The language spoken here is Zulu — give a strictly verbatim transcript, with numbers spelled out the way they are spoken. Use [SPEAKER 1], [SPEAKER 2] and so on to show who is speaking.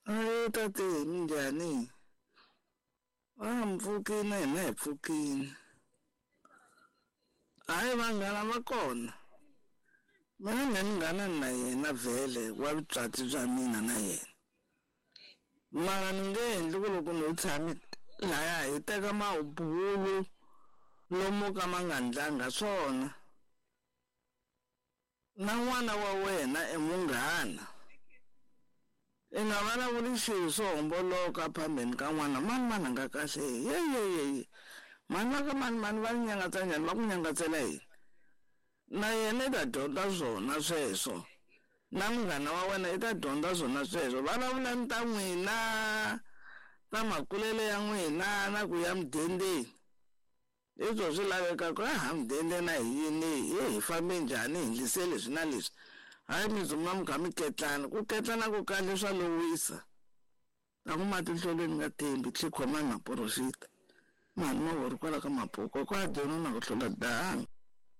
[SPEAKER 1] Ayi tate minjhani? Ah mpfukini hina hi pfukini. Hayi vanghana va kona. Mina ni munghana na yena vhele wa vutswatsi bya mina na yena. Mara ni nge endli ku loko ni tshame laya hi teka mabulo lomu ka ma nga ndlanga swona. Na n'wana wa wena i munghana. I nga vulavuli xilo swo homboloka phambeni ka n'wana mani mani nga kahle ye ye ye mani va ka mani mani va nyangatsa njhani va ku nyangatsela yini na yena i ta dyondza swona sweswo na munghana wa wena i ta dyondza swona sweswo vulavula ni ta n'wina ta makulele ya n'wina na ku ya mudendeni i swo swi lavekaka ha mudende na hi yini hi fambe njhani hi ndlise leswi na leswi. Hayi mi zuma mi kha mi ketlana ku ketlana ku kahle swa lowisa na ku mati nhlolweni nga thembi tlhe khomani maporofita mani ma vori kwala ka mapoko kwa dyona na ku tlula danga.